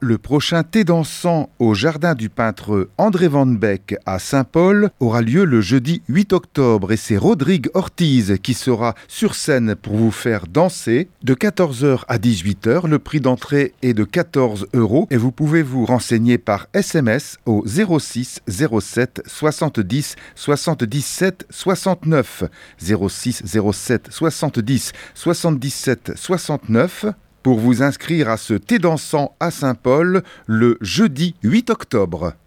Le prochain thé dansant au jardin du peintre André Van Beek à Saint-Paul aura lieu le jeudi 8 octobre et c'est Rodrigue Ortiz qui sera sur scène pour vous faire danser de 14h à 18h. Le prix d'entrée est de 14 € et vous pouvez vous renseigner par SMS au 06 07 70 77 69 06 07 70 77 69 pour vous inscrire à ce thé dansant à Saint-Paul le jeudi 8 octobre.